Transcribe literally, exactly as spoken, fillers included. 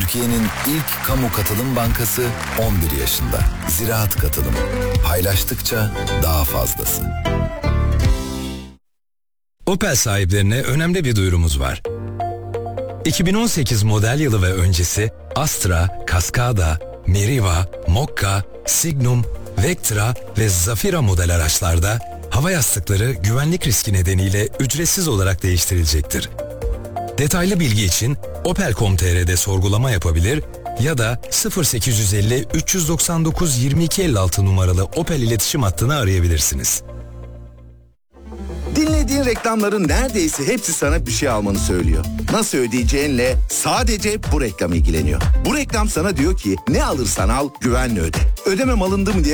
Türkiye'nin ilk kamu katılım bankası on bir yaşında. Ziraat Katılım. Paylaştıkça daha fazlası. Opel sahiplerine önemli bir duyurumuz var. iki bin on sekiz model yılı ve öncesi Astra, Cascada, Meriva, Mokka, Signum, Vectra ve Zafira model araçlarda hava yastıkları güvenlik riski nedeniyle ücretsiz olarak değiştirilecektir. Detaylı bilgi için opel nokta com nokta tr'de sorgulama yapabilir ya da sıfır sekiz yüz elli üç yüz doksan dokuz yirmi iki elli altı numaralı Opel iletişim hattını arayabilirsiniz. Dinlediğin reklamların neredeyse hepsi sana bir şey almanı söylüyor. Nasıl ödeyeceğinle sadece bu reklam ilgileniyor. Bu reklam sana diyor ki ne alırsan al güvenle öde. Ödemem alındı mı diye